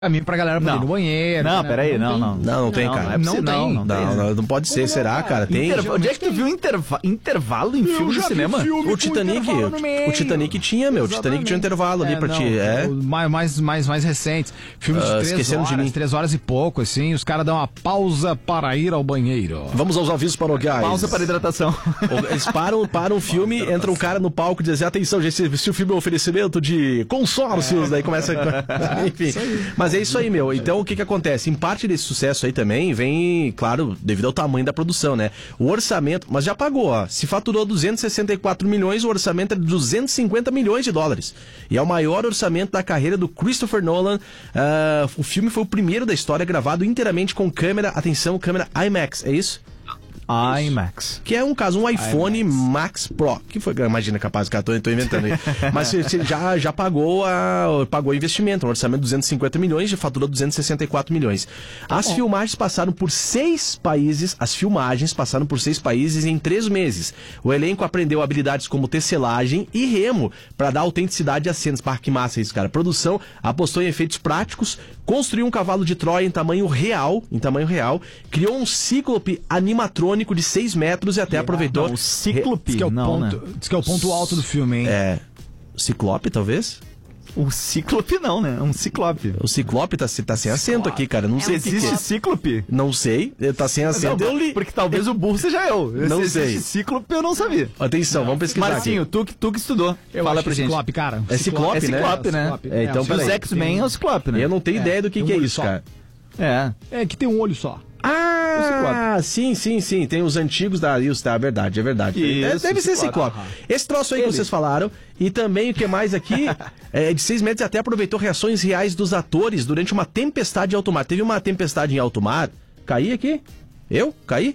caminho pra galera poder ir no banheiro. Não, né? Peraí, não. Não tem, cara. Não pode ser, será, cara? Tem. Onde é que tu viu intervalo em filme de cinema? O Titanic tinha, meu. O Titanic tinha um intervalo ali pra ti. Mais recentes. Filmes de 3 horas e pouco, assim. Os caras dão uma pausa para ir ao banheiro. Vamos aos avisos paroquiais. Pausa para hidratação. Eles param o filme, entra um cara no palco e diz: atenção, gente, se o filme é um oferecimento de consórcios, daí começa. Enfim. Mas é isso aí, meu. Então, o que acontece? Em parte desse sucesso aí também vem, claro, devido ao tamanho da produção, né? O orçamento, mas já pagou, ó. Se faturou 264 milhões, o orçamento é de 250 milhões de dólares. E é o maior orçamento da carreira do Christopher Nolan. O filme foi o primeiro da história gravado inteiramente com câmera IMAX, é isso? IMAX. Que é um caso, um iPhone IMAX. Max Pro. Que foi, imagina, capaz, cara, tô inventando aí. Mas já pagou o investimento, um orçamento de 250 milhões, já faturou 264 milhões. As filmagens passaram por 6 países, em 3 meses. O elenco aprendeu habilidades como tecelagem e remo para dar autenticidade às cenas. Pá, que massa isso, cara. A produção apostou em efeitos práticos, construiu um cavalo de Troia em tamanho real, criou um cíclope animatrônico de 6 metros e até aproveitou... Não, o cíclope. Diz que é o ponto alto do filme, hein? Ciclope, talvez? O cíclope não, né? Um ciclope. O ciclope tá sem acento aqui, cara. Não sei se existe cíclope. Não sei. Tá sem acento. Eu li. Porque talvez o burro seja eu. Não se sei. Existe cíclope, eu não sabia. Atenção, vamos pesquisar. Marcinho, tu que estudou. Fala pra gente. Ciclope, cara. É ciclope, né? Ciclope, né? Então, os X-Men é o ciclope, né? Eu não tenho ideia do que é isso, só. cara. É que tem um olho só. Sim. Tem os antigos da Arius, tá? É verdade. Isso, deve ser Ciclope. Esse troço aí que vocês falaram. E também o que mais aqui, de 6 metros, até aproveitou reações reais dos atores durante uma tempestade em alto mar. Teve uma tempestade em alto mar. Caí aqui? Eu? Caí?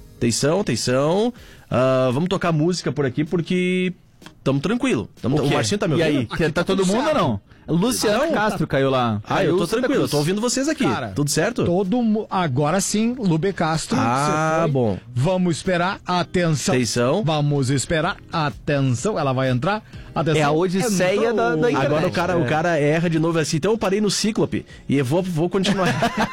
Atenção. Vamos tocar música por aqui porque tamo tranquilo. O Marcinho tá me ouvindo? E aí? Tá todo mundo ou não? Luciano Castro caiu lá. Eu tô tranquilo, eu tô ouvindo vocês aqui. Cara, tudo certo? Agora sim, Lube Castro. Bom. Vamos esperar. Atenção. Vamos esperar. Atenção. Ela vai entrar. Atenção. É a odisseia da internet. Agora o cara erra de novo assim. Então eu parei no Cíclope e eu vou continuar.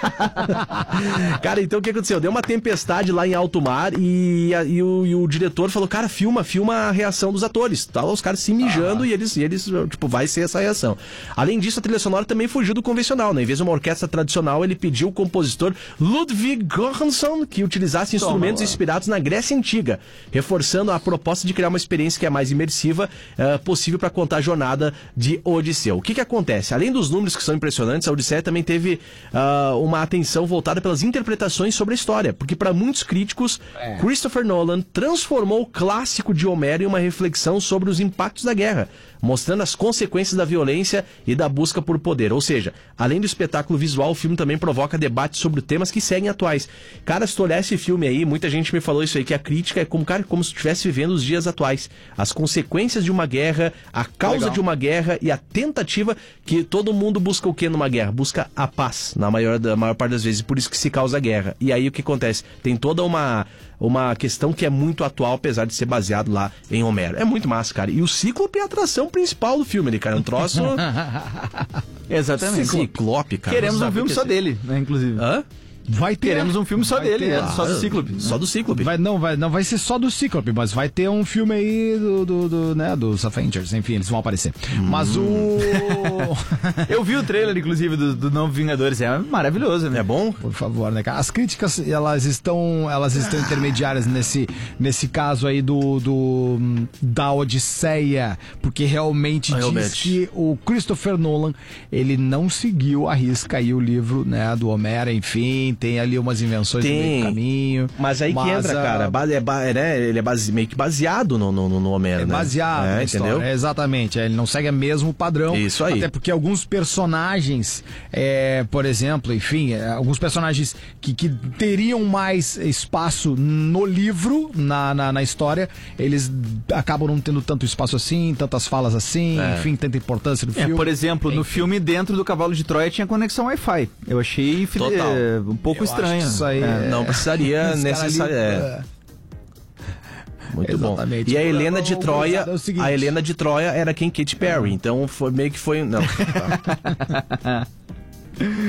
Cara, então o que aconteceu? Deu uma tempestade lá em alto mar e o diretor falou: cara, filma a reação dos atores. Tá lá os caras se mijando e eles, tipo, vai ser essa reação. Além disso, a trilha sonora também fugiu do convencional, né? Em vez de uma orquestra tradicional, ele pediu ao compositor Ludwig Göransson que utilizasse instrumentos inspirados na Grécia Antiga, reforçando a proposta de criar uma experiência que é mais imersiva possível para contar a jornada de Odisseu. O que acontece? Além dos números que são impressionantes, a Odisseia também teve uma atenção voltada pelas interpretações sobre a história, porque para muitos críticos, Christopher Nolan transformou o clássico de Homero em uma reflexão sobre os impactos da guerra, mostrando as consequências da violência e da busca por poder. Ou seja, além do espetáculo visual, o filme também provoca debates sobre temas que seguem atuais. Cara, se tu olhar esse filme aí, muita gente me falou isso aí, que a crítica é como se estivesse vivendo os dias atuais. As consequências de uma guerra, a causa de uma guerra e a tentativa que todo mundo busca o que numa guerra? Busca a paz, na maior parte das vezes. Por isso que se causa a guerra. E aí o que acontece? Tem toda uma questão que é muito atual, apesar de ser baseado lá em Homero. É muito massa, cara. E o Cíclope é a atração principal do filme, cara. Um troço... Exatamente. Ciclope, cara. Queremos um filme só dele, né, inclusive. Queremos um filme só dele, só do Cíclope. Só do Cíclope. Não vai ser só do Cíclope, mas vai ter um filme aí dos Avengers, enfim, eles vão aparecer. Mas eu vi o trailer, inclusive, do Novo Vingadores, é maravilhoso, né? É bom? Por favor, né, cara? As críticas, elas estão intermediárias nesse caso aí da Odisseia, porque realmente diz que o Christopher Nolan, ele não seguiu à risca aí o livro, né, do Homero, enfim, tem ali umas invenções no meio do caminho. Mas aí que entra, cara. Ele é meio que baseado no Homero, né? Baseado na história, entendeu? Exatamente. Ele não segue o mesmo padrão. Isso aí. Até porque alguns personagens, por exemplo, enfim, alguns personagens que teriam mais espaço no livro, na história, eles acabam não tendo tanto espaço assim, tantas falas assim, enfim, tanta importância no filme. Por exemplo, no filme, dentro do Cavalo de Troia tinha conexão Wi-Fi. Eu achei um pouco estranho. Isso aí não precisaria necessariamente. Muito exatamente. Bom. E a Helena de Troia, a Helena de Troia era quem? Katy Perry. Então foi meio que foi, não.